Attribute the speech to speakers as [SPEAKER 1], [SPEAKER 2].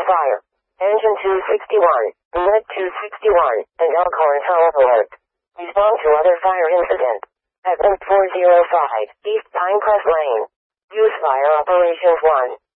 [SPEAKER 1] fire. Engine 261, lead 261, and Elkhorn Tunnel alert. Respond to other fire incident. At 405, East Pinecrest Lane. Use Fire Operations 1.